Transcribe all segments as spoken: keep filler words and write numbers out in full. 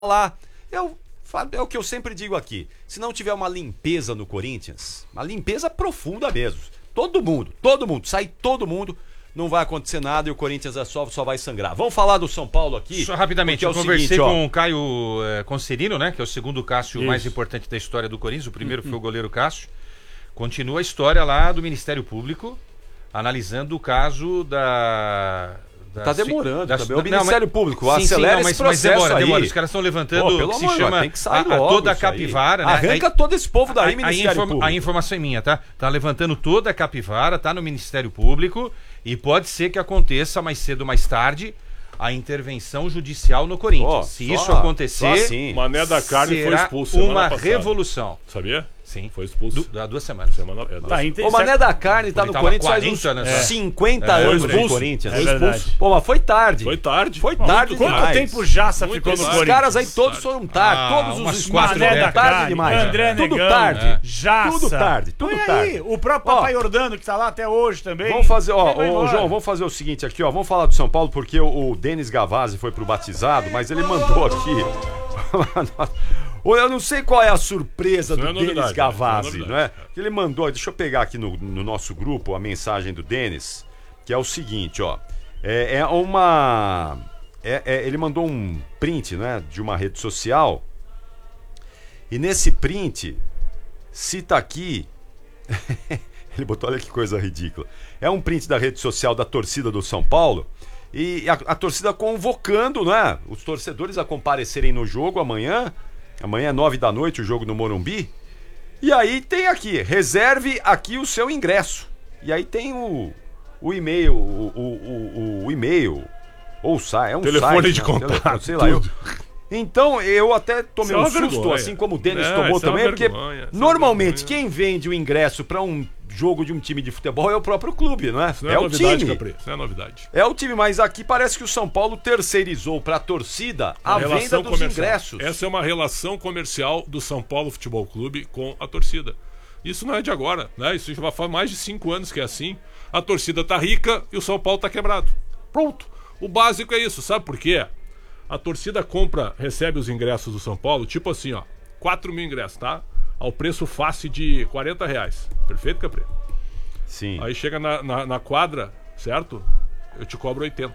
lá. Eu, é o que eu sempre digo aqui. Se não tiver uma limpeza no Corinthians, uma limpeza profunda mesmo. Todo mundo, todo mundo, sai todo mundo, não vai acontecer nada e o Corinthians é só, só vai sangrar. Vamos falar do São Paulo aqui? Só rapidamente, é eu conversei seguinte, com o Caio é, Concerino, né? Que é o segundo Cássio Isso. mais importante da história do Corinthians. O primeiro foi o goleiro Cássio. Continua a história lá do Ministério Público, analisando o caso da... da Tá demorando da, também. Da, o Ministério não, Público, sim, acelera sim, não, mas, esse processo mas demora, aí. demora. Os caras estão levantando Pô, o pelo que se amor, chama tem que sair a, a, logo toda a isso aí. capivara. Né? Arranca Aí, todo esse povo daí, a, Ministério a, informa, Público. a informação é minha, tá? Tá levantando toda a capivara, tá no Ministério Público e pode ser que aconteça mais cedo ou mais tarde a intervenção judicial no Corinthians. Oh, Se só, isso acontecer, assim. Mané da Carne foi será expulso semana uma passada. revolução. Sabia? Sim. Foi expulso. Du, há duas semanas. Semana, é, Tá, inter... O Mané da Carne tá Ele no tava Corinthians faz quarenta, uns né? cinquenta É, anos foi no expulso. Corinthians. É verdade. Pô, mas foi tarde. Foi tarde. Foi Muito tarde Quanto demais. tempo Jaça Muito ficou no tarde. Os Corinthians? caras aí todos foram tarde. Ah, todos umas os quatro Mané da décadas. tarde Carne, demais. André Tudo Negão, tarde. É. Jaça. Tudo tarde, tudo Põe tarde. aí, o próprio Ó, Papai Jordano, que tá lá até hoje também. Vamos fazer, ó, Vai ô, embora. João, vamos fazer o seguinte aqui, ó. Vamos falar do São Paulo porque o, o Denis Gavazzi foi pro batizado, mas ele mandou aqui. Eu não sei qual é a surpresa Isso do não é Denis novidade, Gavazzi, né? Isso não não é é? Que ele mandou, deixa eu pegar aqui no, no nosso grupo a mensagem do Denis, que é o seguinte, ó. É, é uma. É, é, ele mandou um print, né, de uma rede social. E nesse print, cita aqui. Ele botou, olha que coisa ridícula. É um print da rede social da torcida do São Paulo. E a, a torcida convocando, né, os torcedores a comparecerem no jogo amanhã. Amanhã é nove da noite o jogo no Morumbi. E aí tem aqui, reserve aqui o seu ingresso. E aí tem o, o e-mail, o, o, o, o e-mail, ou sai, é um Telefone site, de né? contato, Telefone, sei lá, eu... tudo. Então, eu até tomei Isso é um uma susto, vergonha. assim como o Denis Não, tomou isso é uma também, porque vergonha, isso é uma normalmente vergonha. quem vende o ingresso para um jogo de um time de futebol é o próprio clube, não é? Isso não é, é o novidade, time. Capri. Isso não é novidade. É o time, mas aqui parece que o São Paulo terceirizou para a torcida a Uma venda dos comercial. ingressos. Essa é uma relação comercial do São Paulo Futebol Clube com a torcida. Isso não é de agora, né? Isso já faz mais de cinco anos que é assim. A torcida tá rica e o São Paulo tá quebrado. Pronto. O básico é isso, sabe por quê? A torcida compra, recebe os ingressos do São Paulo, tipo assim, ó, quatro mil ingressos, tá? Ao preço fácil de quarenta reais. Perfeito, Capri? Sim. Aí chega na, na, na quadra, certo? Eu te cobro oitenta.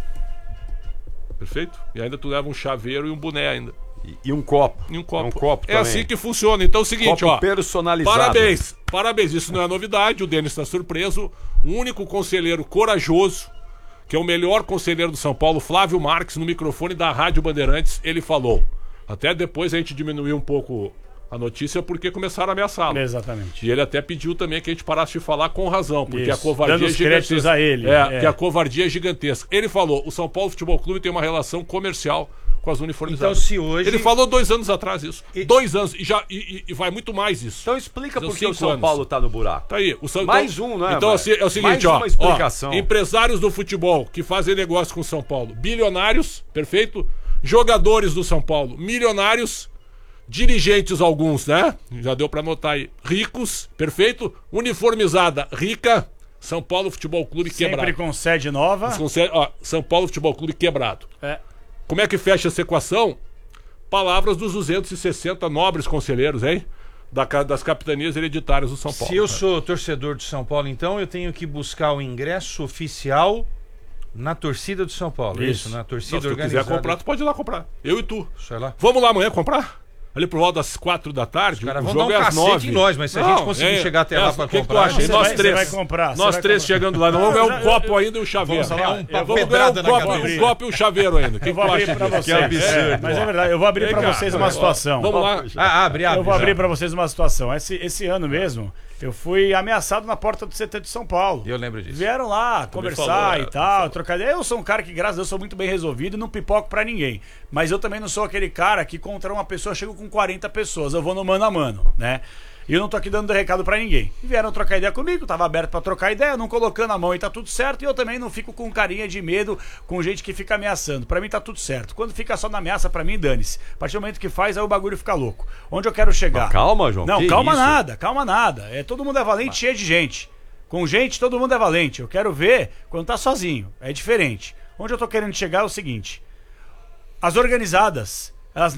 Perfeito? E ainda tu leva um chaveiro e um boné ainda. E, e um copo. E um copo. Um copo é também. assim que funciona. Então é o seguinte, Copo ó. personalizado. Parabéns, parabéns. Isso não é novidade. O Denis está surpreso. O único conselheiro corajoso, que é o melhor conselheiro do São Paulo, Flávio Marques, no microfone da Rádio Bandeirantes, ele falou. Até depois a gente diminuiu um pouco a notícia porque começaram a ameaçá-lo. Exatamente. E ele até pediu também que a gente parasse de falar com razão, porque Isso, a covardia dando é os créditos gigantesca. a ele. É, É. que a covardia é gigantesca. Ele falou, o São Paulo Futebol Clube tem uma relação comercial com as uniformizadas. Então, se hoje- Ele falou dois anos atrás isso. E- Dois anos, e, já, e, e- e vai muito mais isso. Então explica Deu por que o cinco São anos. Paulo tá no buraco. Tá aí. O São, Mais então, um, né, Então velho? é o seguinte, Mais ó, uma explicação. ó. Empresários do futebol que fazem negócio com o São Paulo. Bilionários, perfeito? Jogadores do São Paulo, milionários. Dirigentes alguns, né? Já deu pra notar aí. Ricos, perfeito? Uniformizada, rica. São Paulo Futebol Clube Sempre quebrado. com sede nova. Com se- ó, São Paulo Futebol Clube quebrado. É. Como é que fecha essa equação? Palavras dos duzentos e sessenta nobres conselheiros, hein? Da ca- das capitanias hereditárias do São Paulo. Se eu sou torcedor do São Paulo, então eu tenho que buscar o ingresso oficial na torcida do São Paulo. Isso. Isso, na Não, torcida se tu organizada. quiser comprar, tu pode ir lá comprar. Eu e tu. Sei lá. Vamos lá amanhã comprar? Ali por volta das quatro da tarde. Os caras o vão jogo dar um é às cacete nove. em nós, mas se a gente conseguir chegar até lá pra o que que tu comprar, acha? E você nós vai- três. você vai comprar, você Nós vai três comprar. chegando lá. Nós vamos Não, ganhar um eu- copo ainda e um chaveiro. Vamos lá, É um eu papo vou- Vamos ganhar um pedrada na copo, cabeça. um copo e um chaveiro ainda. O que Eu que vou tu abrir acha pra disso? você. Que absurdo. É, mas é verdade, eu vou abrir Vem pra cá, vocês ó, uma ó, situação. Vamos lá. Ah, abre, abre. Eu vou já. abrir pra vocês uma situação. Esse, esse ano mesmo, eu fui ameaçado na porta do C T de São Paulo. Eu lembro disso. Vieram lá conversar falou, e é, tal, trocar ideia. Eu sou um cara que, graças a Deus, sou muito bem resolvido e não pipoco pra ninguém. Mas eu também não sou aquele cara que contra uma pessoa chego com quarenta pessoas. Eu vou no mano a mano, né? E eu não tô aqui dando recado pra ninguém. E vieram trocar ideia comigo, tava aberto pra trocar ideia, não colocando a mão e tá tudo certo. E eu também não fico com carinha de medo com gente que fica ameaçando. Pra mim tá tudo certo. Quando fica só na ameaça, pra mim, dane-se. A partir do momento que faz, aí o bagulho fica louco. Onde eu quero chegar? Mas calma, João, Não, que calma isso? nada, calma nada. É, todo mundo é valente, cheio de gente. Com gente, todo mundo é valente. Eu quero ver quando tá sozinho. É diferente. Onde eu tô querendo chegar é o seguinte. As organizadas